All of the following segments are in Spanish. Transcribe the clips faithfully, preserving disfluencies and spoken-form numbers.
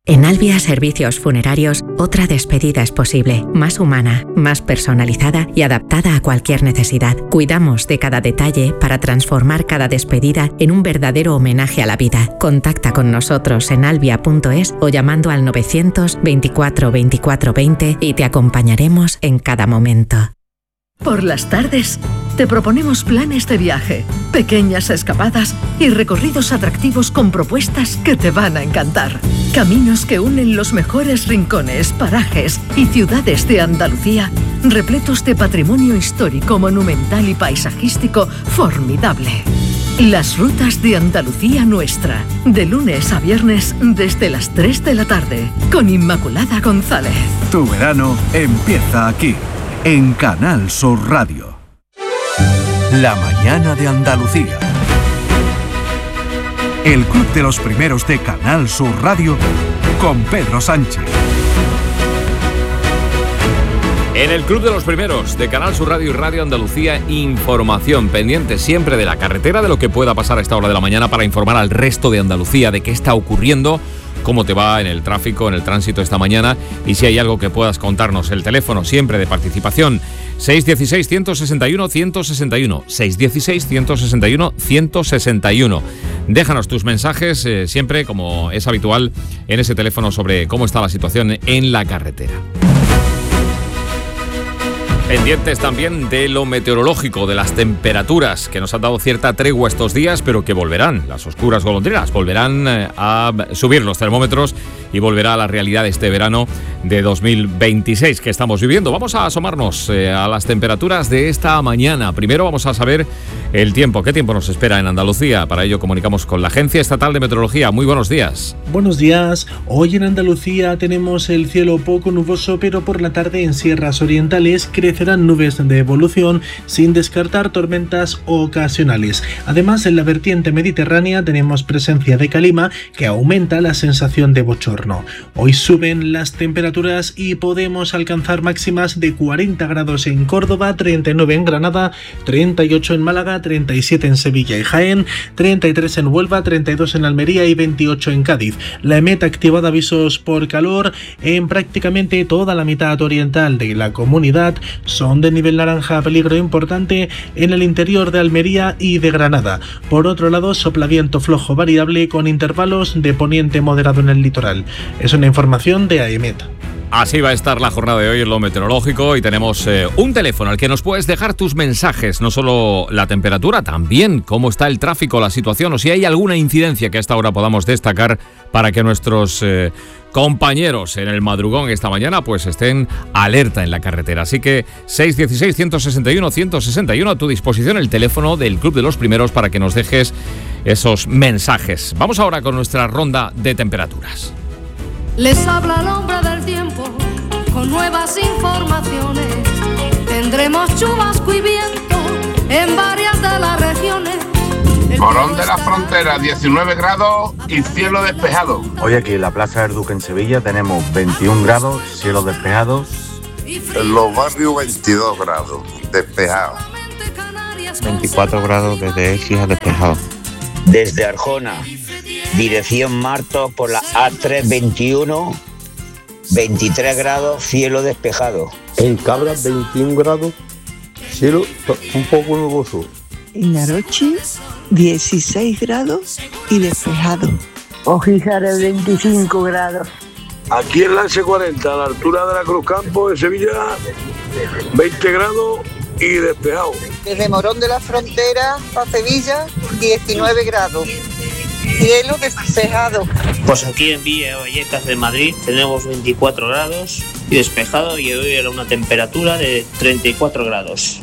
En Albia Servicios Funerarios, otra despedida es posible, más humana, más personalizada y adaptada a cualquier necesidad. Cuidamos de cada detalle para transformar cada despedida en un verdadero homenaje a la vida. Contacta con nosotros en albia punto es o llamando al novecientos veinticuatro veinticuatro veinte y te acompañaremos en cada momento. Por las tardes, te proponemos planes de viaje, pequeñas escapadas y recorridos atractivos con propuestas que te van a encantar. Caminos que unen los mejores rincones, parajes y ciudades de Andalucía, repletos de patrimonio histórico, monumental y paisajístico formidable. Las rutas de Andalucía Nuestra, de lunes a viernes desde las tres de la tarde, con Inmaculada González. Tu verano empieza aquí, en Canal Sur Radio. La mañana de Andalucía. El Club de los Primeros de Canal Sur Radio con Pedro Sánchez. En el Club de los Primeros de Canal Sur Radio y Radio Andalucía, información pendiente siempre de la carretera, de lo que pueda pasar a esta hora de la mañana para informar al resto de Andalucía de qué está ocurriendo, cómo te va en el tráfico, en el tránsito esta mañana y si hay algo que puedas contarnos. El teléfono siempre de participación seis uno seis, uno seis uno, uno seis uno, seis uno seis, uno seis uno, uno seis uno. Déjanos tus mensajes eh, siempre, como es habitual, en ese teléfono sobre cómo está la situación en la carretera. Pendientes también de lo meteorológico, de las temperaturas que nos han dado cierta tregua estos días, pero que volverán. Las oscuras golondrinas volverán a subir los termómetros y volverá a la realidad este verano de dos mil veintiséis que estamos viviendo. Vamos a asomarnos eh, a las temperaturas de esta mañana. Primero vamos a saber el tiempo. ¿Qué tiempo nos espera en Andalucía? Para ello comunicamos con la Agencia Estatal de Meteorología. Muy buenos días. Buenos días. Hoy en Andalucía tenemos el cielo poco nuboso, pero por la tarde en sierras orientales crecerán nubes de evolución sin descartar tormentas ocasionales. Además, en la vertiente mediterránea tenemos presencia de calima que aumenta la sensación de bochorno. Hoy suben las temperaturas y podemos alcanzar máximas de cuarenta grados en Córdoba, treinta y nueve en Granada, treinta y ocho en Málaga, treinta y siete en Sevilla y Jaén, treinta y tres en Huelva, treinta y dos en Almería y veintiocho en Cádiz. La EMET ha activado avisos por calor en prácticamente toda la mitad oriental de la comunidad. Son de nivel naranja, peligro importante en el interior de Almería y de Granada. Por otro lado, sopla viento flojo variable con intervalos de poniente moderado en el litoral. Es una información de AEMET. Así va a estar la jornada de hoy en lo meteorológico y tenemos eh, un teléfono al que nos puedes dejar tus mensajes, no solo la temperatura, también cómo está el tráfico, la situación o si hay alguna incidencia que a esta hora podamos destacar para que nuestros eh, compañeros en el madrugón esta mañana pues estén alerta en la carretera. Así que seis uno seis, uno seis uno, uno seis uno a tu disposición, el teléfono del Club de los Primeros para que nos dejes esos mensajes. Vamos ahora con nuestra ronda de temperaturas. Les habla el hombre del tiempo con nuevas informaciones. Tendremos chubasco y viento en varias de las regiones. Morón de la Frontera, diecinueve grados y cielo despejado. Hoy aquí en la Plaza del Duque en Sevilla tenemos veintiún grados, cielo despejado. En los barrios veintidós grados, despejado. veinticuatro grados desde Écija, despejado. Desde Arjona, dirección Martos por la A trescientos veintiuno, veintitrés grados, cielo despejado. En Cabra, veintiún grados, cielo un poco nuboso. En Arochi, dieciséis grados y despejado. Ojízares, veinticinco grados. Aquí en la ese cuarenta, a la altura de la Cruz Campo de Sevilla, veinte grados y despejado. Desde Morón de la Frontera a Sevilla, diecinueve grados. Cielo despejado. Pues aquí en Villa Vallecas de Madrid tenemos veinticuatro grados y despejado, y hoy era una temperatura de treinta y cuatro grados.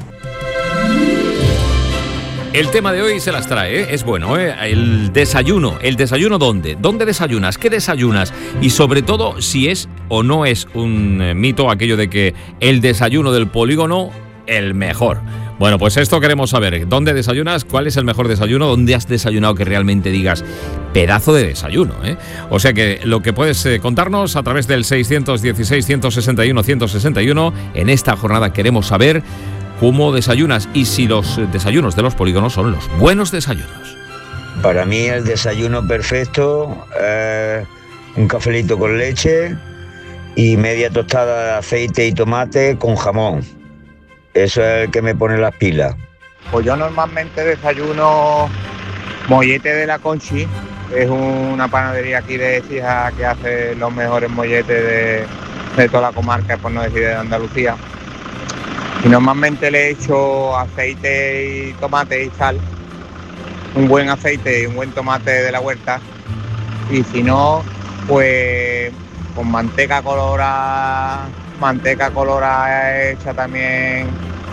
El tema de hoy se las trae, ¿eh? Es bueno, ¿eh? El desayuno. ¿El desayuno dónde? ¿Dónde desayunas? ¿Qué desayunas? Y sobre todo, si es o no es un eh, mito aquello de que el desayuno del polígono, el mejor. Bueno, pues esto queremos saber. ¿Dónde desayunas? ¿Cuál es el mejor desayuno? ¿Dónde has desayunado que realmente digas pedazo de desayuno, eh? O sea que lo que puedes eh, contarnos a través del seis uno seis, uno seis uno, uno seis uno. En esta jornada queremos saber cómo desayunas y si los desayunos de los polígonos son los buenos desayunos. Para mí el desayuno perfecto, eh, un cafelito con leche y media tostada de aceite y tomate con jamón. Eso es el que me pone las pilas. Pues yo normalmente desayuno mollete de la Conchi, es una panadería aquí de Écija que hace los mejores molletes de, de toda la comarca, por no decir de Andalucía. Y normalmente le echo aceite y tomate y sal, un buen aceite y un buen tomate de la huerta, y si no, pues con manteca colorada, manteca colorada hecha también,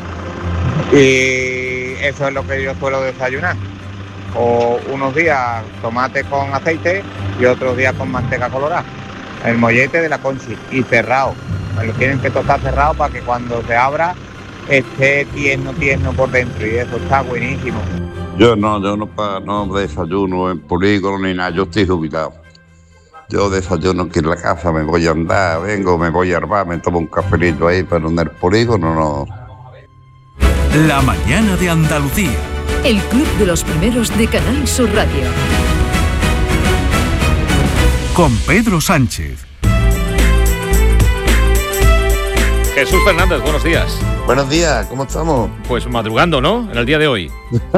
y eso es lo que yo suelo desayunar. O unos días tomate con aceite y otros días con manteca colorada. El mollete de la Conchi y cerrado. Me lo tienen que tostar cerrado para que cuando se abra esté tierno, tierno por dentro, y eso está buenísimo. Yo no, yo no, pa, no desayuno en polígono ni nada, yo estoy jubilado. Yo desayuno aquí en la casa, me voy a andar, vengo, me voy a armar, me tomo un cafelito ahí, pero en el polígono no. La mañana de Andalucía. El club de los primeros de Canal Sur Radio. Con Pedro Sánchez. Jesús Fernández, buenos días. Buenos días, ¿cómo estamos? Pues madrugando, ¿no? En el día de hoy.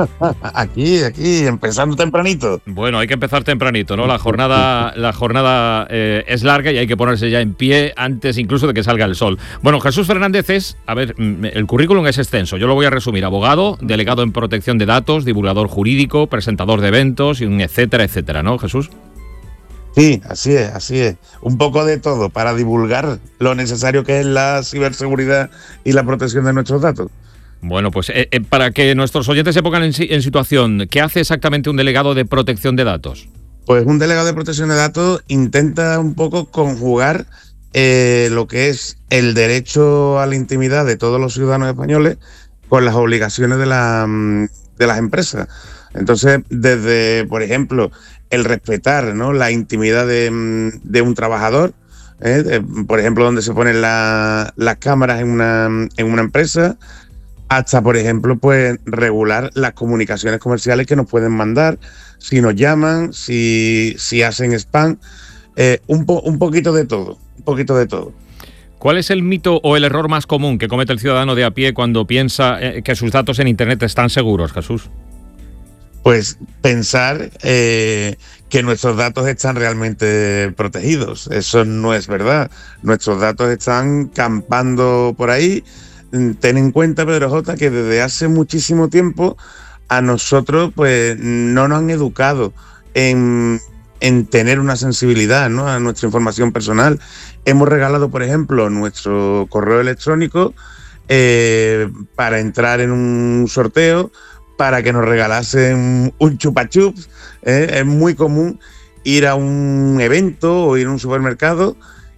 Aquí, aquí, empezando tempranito. Bueno, hay que empezar tempranito, ¿no? La jornada, la jornada eh, es larga y hay que ponerse ya en pie antes incluso de que salga el sol. Bueno, Jesús Fernández es, a ver, el currículum es extenso, yo lo voy a resumir. Abogado, delegado en protección de datos, divulgador jurídico, presentador de eventos, y un etcétera, etcétera, ¿no, Jesús? Sí, así es, así es. Un poco de todo para divulgar lo necesario que es la ciberseguridad y la protección de nuestros datos. Bueno, pues eh, eh, para que nuestros oyentes se pongan en, en situación, ¿qué hace exactamente un delegado de protección de datos? Pues un delegado de protección de datos intenta un poco conjugar eh, lo que es el derecho a la intimidad de todos los ciudadanos españoles con las obligaciones de, la, de las empresas. Entonces, desde, por ejemplo, el respetar, ¿no?, la intimidad de, de un trabajador, ¿eh? de, por ejemplo, donde se ponen la, las cámaras en una, en una empresa, hasta, por ejemplo, pues regular las comunicaciones comerciales que nos pueden mandar, si nos llaman, si, si hacen spam, eh, un, po, un poquito de todo, un poquito de todo. ¿Cuál es el mito o el error más común que comete el ciudadano de a pie cuando piensa eh, que sus datos en Internet están seguros, Jesús? Pues pensar eh, que nuestros datos están realmente protegidos. Eso no es verdad. Nuestros datos están campando por ahí. Ten en cuenta, Pedro J., que desde hace muchísimo tiempo a nosotros pues no nos han educado en, en tener una sensibilidad, ¿no?, a nuestra información personal. Hemos regalado, por ejemplo, nuestro correo electrónico eh, para entrar en un sorteo, para que nos regalasen un chupa chups. ¿eh? Es muy común ir a un evento o ir a un supermercado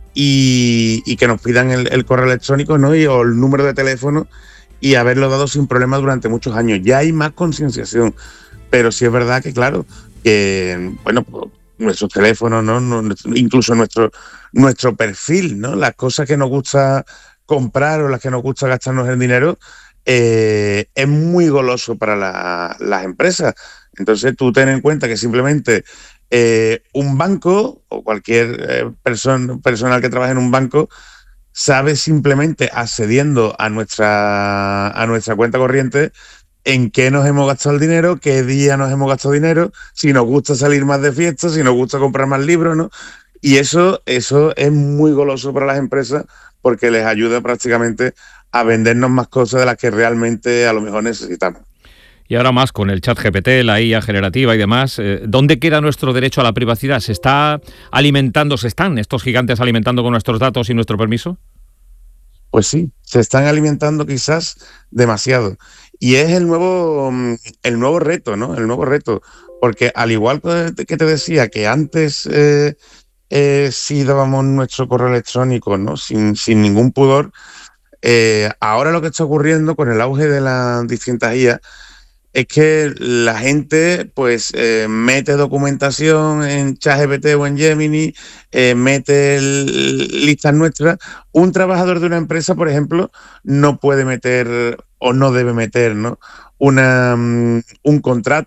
y, y que nos pidan el, el correo electrónico, ¿no?, y, o el número de teléfono, y haberlo dado sin problema durante muchos años. Ya hay más concienciación, pero sí es verdad que, claro, que bueno, pues, nuestros teléfonos, ¿no?, no, incluso nuestro, nuestro perfil, ¿no?, las cosas que nos gusta comprar o las que nos gusta gastarnos el dinero, Eh, es muy goloso para la, las empresas. Entonces tú ten en cuenta que simplemente eh, un banco o cualquier eh, persona personal que trabaje en un banco sabe simplemente accediendo a nuestra, a nuestra cuenta corriente en qué nos hemos gastado el dinero, qué día nos hemos gastado dinero, si nos gusta salir más de fiesta, si nos gusta comprar más libros, ¿no? Y eso, eso es muy goloso para las empresas porque les ayuda prácticamente a vendernos más cosas de las que realmente a lo mejor necesitamos. Y ahora más con el chat G P T, la I A generativa y demás, eh, ¿dónde queda nuestro derecho a la privacidad? ¿Se está alimentando, se están estos gigantes alimentando con nuestros datos y nuestro permiso? Pues sí, se están alimentando quizás demasiado. Y es el nuevo, el nuevo reto, ¿no? El nuevo reto. Porque al igual que te decía que antes eh, eh, sí dábamos nuestro correo electrónico, ¿no?, sin, sin ningún pudor, Eh, ahora lo que está ocurriendo con el auge de las distintas I A es que la gente pues eh, mete documentación en ChatGPT o en Gemini, eh, mete el, listas nuestras. Un trabajador de una empresa, por ejemplo, no puede meter o no debe meter, ¿no?, Una, um, un contrato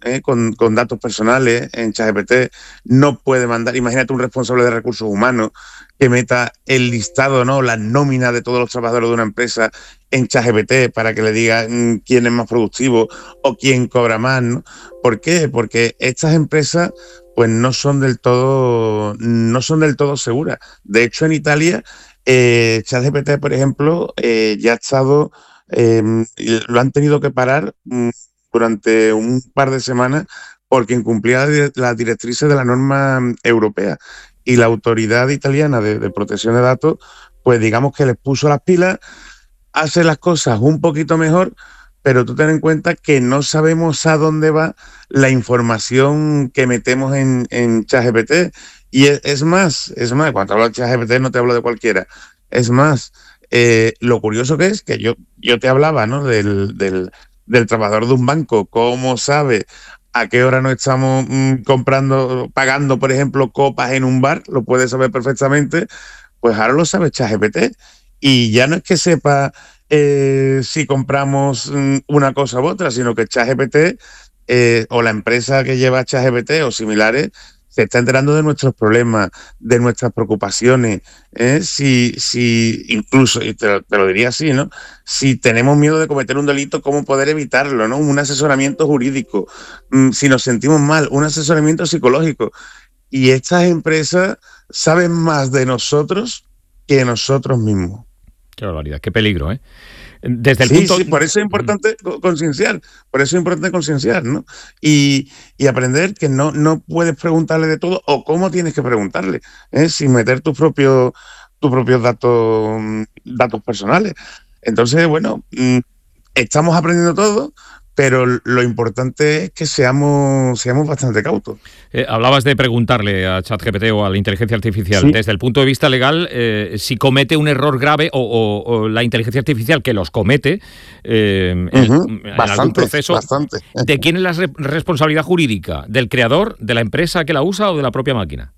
eh, con, con datos personales en ChatGPT, no puede mandar, imagínate un responsable de recursos humanos que meta el listado, ¿no? La nómina de todos los trabajadores de una empresa en ChatGPT para que le diga mmm, quién es más productivo o quién cobra más, ¿no? ¿Por qué? Porque estas empresas pues no son del todo, no son del todo seguras. De hecho, en Italia, eh, ChatGPT, por ejemplo, eh, ya ha estado, eh, lo han tenido que parar mmm, durante un par de semanas porque incumplía las directrices de la norma europea. Y la autoridad italiana de, de protección de datos, pues digamos que les puso las pilas, hace las cosas un poquito mejor, pero tú ten en cuenta que no sabemos a dónde va la información que metemos en, en ChatGPT. Y es, es más, es más, cuando hablo de ChatGPT no te hablo de cualquiera. Es más, eh, lo curioso que es que yo, yo te hablaba, ¿no? del, del, del trabajador de un banco, cómo sabe a qué hora nos estamos mmm, comprando, pagando, por ejemplo, copas en un bar, lo puede saber perfectamente, pues ahora lo sabe ChatGPT. Y ya no es que sepa eh, si compramos mmm, una cosa u otra, sino que ChatGPT eh, o la empresa que lleva ChatGPT o similares se está enterando de nuestros problemas, de nuestras preocupaciones, ¿eh? si, si incluso, y te, te lo diría así, ¿no? Si tenemos miedo de cometer un delito, ¿cómo poder evitarlo, ¿no? Un asesoramiento jurídico, mm, si nos sentimos mal, un asesoramiento psicológico. Y estas empresas saben más de nosotros que nosotros mismos. Qué barbaridad, qué peligro, ¿eh? Desde el sí, punto... sí, por eso es importante concienciar, por eso es importante concienciar, ¿no? Y, y aprender que no, no puedes preguntarle de todo o cómo tienes que preguntarle, ¿eh? Sin meter tus propios tus propios datos, datos personales. Entonces, bueno, estamos aprendiendo todo, pero lo importante es que seamos, seamos bastante cautos. Eh, hablabas de preguntarle a ChatGPT o a la inteligencia artificial, sí. Desde el punto de vista legal, eh, si comete un error grave o, o, o la inteligencia artificial que los comete eh, uh-huh. en, en bastante, algún proceso, bastante. ¿de quién es la re- responsabilidad jurídica? ¿Del creador, de la empresa que la usa o de la propia máquina?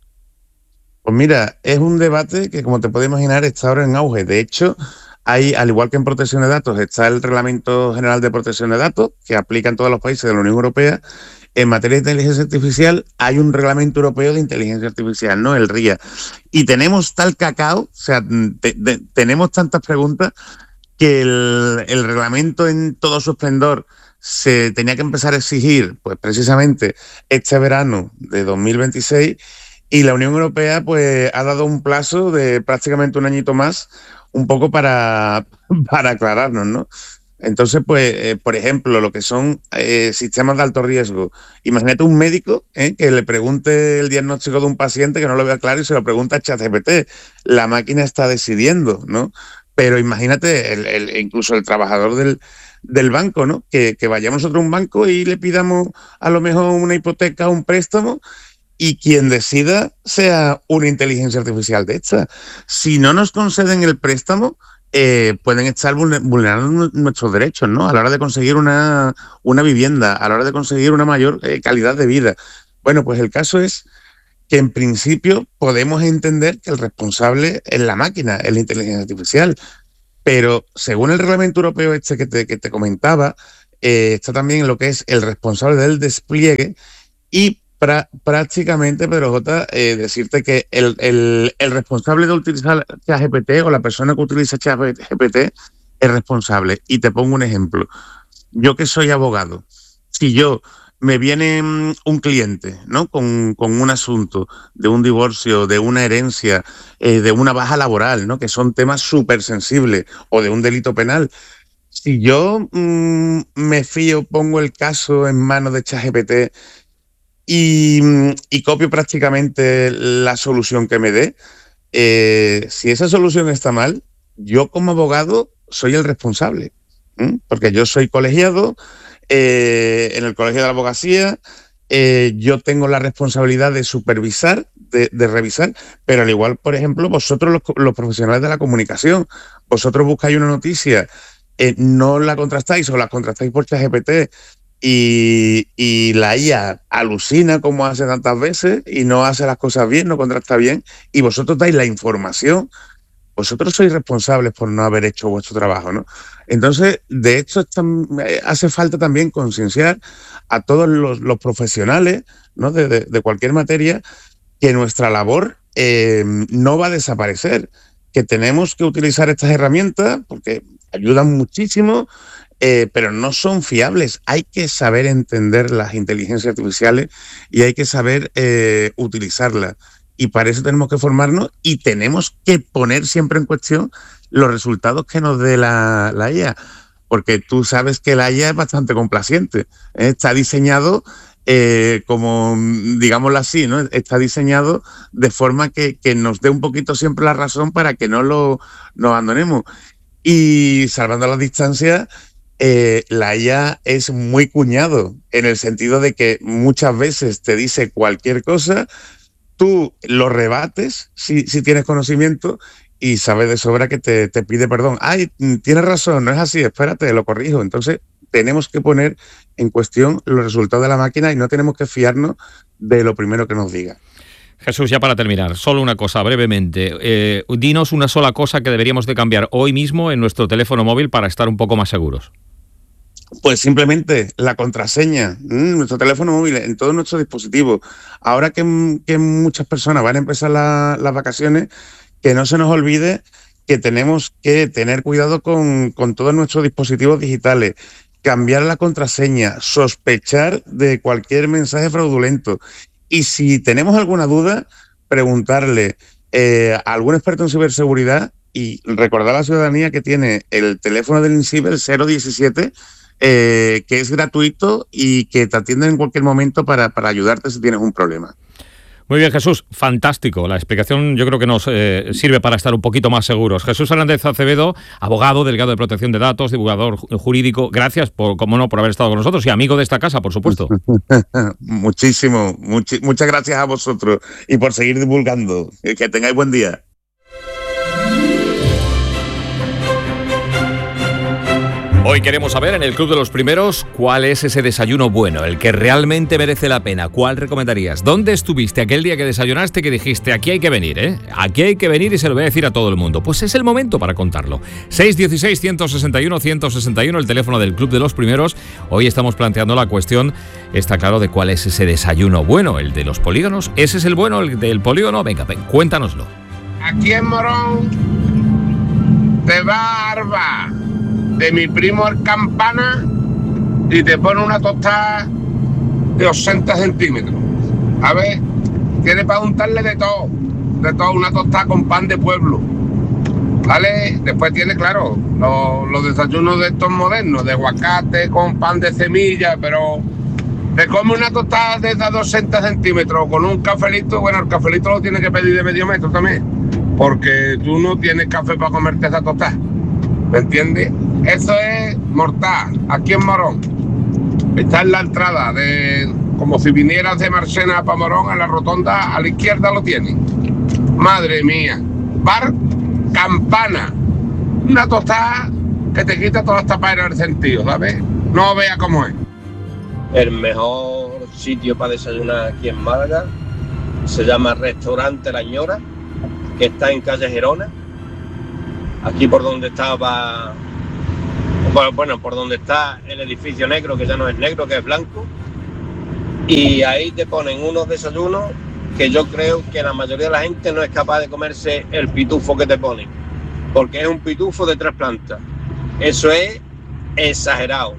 Pues mira, es un debate que, como te puedes imaginar, está ahora en auge. De hecho, hay, al igual que en protección de datos, está el Reglamento General de Protección de Datos, que aplica en todos los países de la Unión Europea. En materia de inteligencia artificial hay un Reglamento Europeo de Inteligencia Artificial, ¿no? El R I A. Y tenemos tal cacao, o sea, te, te, tenemos tantas preguntas que el, el reglamento en todo su esplendor se tenía que empezar a exigir, pues precisamente este verano de dos mil veintiséis, y la Unión Europea pues ha dado un plazo de prácticamente un añito más, un poco para, para aclararnos, ¿no? Entonces, pues, eh, por ejemplo, lo que son eh, sistemas de alto riesgo. Imagínate un médico eh, que le pregunte el diagnóstico de un paciente que no lo vea claro y se lo pregunta a ChatGPT. La máquina está decidiendo, ¿no? Pero imagínate, el, el, incluso el trabajador del, del banco, ¿no? Que, que vayamos nosotros a un banco y le pidamos a lo mejor una hipoteca o un préstamo, y quien decida sea una inteligencia artificial de esta. Si no nos conceden el préstamo, eh, pueden estar vulnerando nuestros derechos, ¿no? A la hora de conseguir una, una vivienda, a la hora de conseguir una mayor eh, calidad de vida. Bueno, pues el caso es que en principio podemos entender que el responsable es la máquina, es la inteligencia artificial. Pero según el reglamento europeo este que te, que te comentaba, eh, está también lo que es el responsable del despliegue y Pra, prácticamente, Pedro J, eh, decirte que el, el, el responsable de utilizar ChatGPT o la persona que utiliza ChatGPT es responsable. Y te pongo un ejemplo. Yo que soy abogado, si yo me viene un cliente, ¿no? con, con un asunto de un divorcio, de una herencia, eh, de una baja laboral, ¿no? Que son temas súper sensibles, o de un delito penal, si yo mmm, me fío, pongo el caso en manos de ChatGPT Y, y copio prácticamente la solución que me dé, eh, si esa solución está mal, yo como abogado soy el responsable, ¿eh? Porque yo soy colegiado eh, en el Colegio de la Abogacía, eh, yo tengo la responsabilidad de supervisar, de, de revisar, pero al igual, por ejemplo, vosotros los, los profesionales de la comunicación, vosotros buscáis una noticia, eh, no la contrastáis o la contrastáis por ChatGPT, Y, y la I A alucina como hace tantas veces y no hace las cosas bien, no contrasta bien, y vosotros dais la información vosotros sois responsables por no haber hecho vuestro trabajo, ¿no? Entonces, de hecho, está, hace falta también concienciar a todos los, los profesionales, ¿no? de, de, de cualquier materia, que nuestra labor eh, no va a desaparecer, que tenemos que utilizar estas herramientas porque ayudan muchísimo, eh, pero no son fiables. Hay que saber entender las inteligencias artificiales y hay que saber eh, utilizarlas. Y para eso tenemos que formarnos y tenemos que poner siempre en cuestión los resultados que nos dé la, la I A, porque tú sabes que la I A es bastante complaciente, ¿eh? Está diseñado eh, como, digámoslo así, ¿no? Está diseñado de forma que, que nos dé un poquito siempre la razón para que no lo nos abandonemos. Y salvando las distancias, eh, la I A es muy cuñado, en el sentido de que muchas veces te dice cualquier cosa, tú lo rebates si, si tienes conocimiento y sabes de sobra que te, te pide perdón. Ay, tienes razón, no es así, espérate, lo corrijo. Entonces tenemos que poner en cuestión los resultados de la máquina y no tenemos que fiarnos de lo primero que nos diga. Jesús, ya para terminar, solo una cosa, brevemente. Eh, dinos una sola cosa que deberíamos de cambiar hoy mismo en nuestro teléfono móvil para estar un poco más seguros. Pues simplemente la contraseña, mmm, nuestro teléfono móvil, en todos nuestros dispositivos. Ahora que, que muchas personas van a empezar la, las vacaciones, que no se nos olvide que tenemos que tener cuidado con, con todos nuestros dispositivos digitales, cambiar la contraseña, sospechar de cualquier mensaje fraudulento. Y si tenemos alguna duda, preguntarle eh, a algún experto en ciberseguridad y recordar a la ciudadanía que tiene el teléfono del INCIBE, el cero diecisiete, Eh, que es gratuito y que te atienden en cualquier momento para, para ayudarte si tienes un problema. Muy bien, Jesús, fantástico. La explicación yo creo que nos eh, sirve para estar un poquito más seguros. Jesús Hernández Acevedo, abogado, delegado de protección de datos, divulgador jurídico, gracias por, como no, por haber estado con nosotros y amigo de esta casa, por supuesto. Muchísimo, much- muchas gracias a vosotros y por seguir divulgando. Que tengáis buen día. Hoy queremos saber en el Club de los Primeros cuál es ese desayuno bueno, el que realmente merece la pena. ¿Cuál recomendarías? ¿Dónde estuviste aquel día que desayunaste que dijiste aquí hay que venir, eh? Aquí hay que venir y se lo voy a decir a todo el mundo? Pues es el momento para contarlo. seis uno seis, uno seis uno, uno seis uno, el teléfono del Club de los Primeros. Hoy estamos planteando la cuestión, está claro, de cuál es ese desayuno bueno, el de los polígonos. ¿Ese es el bueno, el del polígono? Venga, ven, cuéntanoslo. Aquí en Morón, de barba de mi primo el Campana y te pone una tostada de ochenta centímetros. A ver, tiene para untarle de todo, de todo, una tostada con pan de pueblo. ¿Vale? Después tiene, claro, los, los desayunos de estos modernos, de aguacate con pan de semilla, pero te come una tostada de esas ochenta centímetros con un cafelito. Bueno, el cafelito lo tienes que pedir de medio metro también, porque tú no tienes café para comerte esa tostada. ¿Me entiendes? Eso es mortal, aquí en Morón. Está en la entrada, de como si vinieras de Marchena para Morón, a la rotonda, a la izquierda lo tienen. Madre mía. Bar Campana. Una tostada que te quita toda esta paella del sentido, ¿sabes? No veas cómo es. El mejor sitio para desayunar aquí en Málaga se llama Restaurante La Ñora, que está en calle Gerona. Aquí por donde estaba... Bueno, bueno, por donde está el edificio negro, que ya no es negro, que es blanco, y ahí te ponen unos desayunos que yo creo que la mayoría de la gente no es capaz de comerse el pitufo que te ponen, porque es un pitufo de tres plantas. Eso es exagerado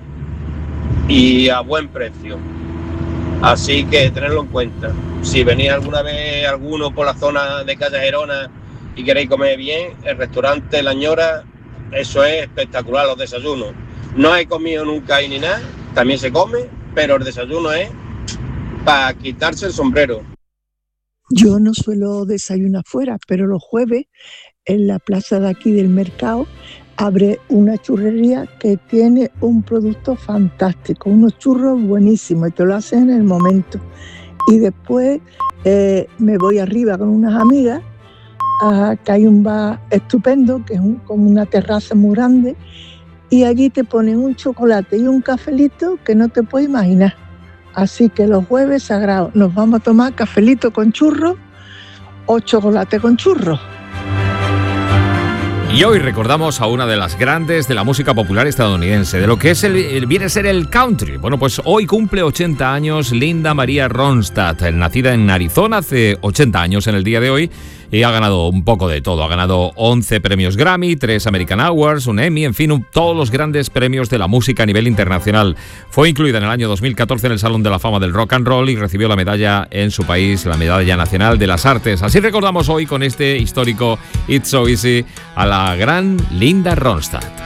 y a buen precio. Así que tenedlo en cuenta. Si venís alguna vez alguno por la zona de calle Gerona y queréis comer bien, el restaurante La Ñora, eso es espectacular, los desayunos. No he comido nunca ahí ni nada, también se come, pero el desayuno es para quitarse el sombrero. Yo no suelo desayunar fuera, pero los jueves en la plaza de aquí del mercado abre una churrería que tiene un producto fantástico, unos churros buenísimos y te lo hacen en el momento. Y después eh, me voy arriba con unas amigas, a, que hay un bar estupendo, que es un, como una terraza muy grande, y allí te ponen un chocolate y un cafelito que no te puedes imaginar. Así que los jueves sagrados nos vamos a tomar cafelito con churros o chocolate con churros. Y hoy recordamos a una de las grandes de la música popular estadounidense, de lo que es el, el, viene a ser el country. Bueno, pues hoy cumple ochenta años Linda María Ronstadt, nacida en Arizona hace ochenta años en el día de hoy, y ha ganado un poco de todo. Ha ganado once premios Grammy, tres American Awards, un Emmy, en fin, un, todos los grandes premios de la música a nivel internacional. Fue incluida en el año dos mil catorce en el Salón de la Fama del Rock and Roll y recibió la medalla en su país, la Medalla Nacional de las Artes. Así recordamos hoy con este histórico It's So Easy a la gran Linda Ronstadt.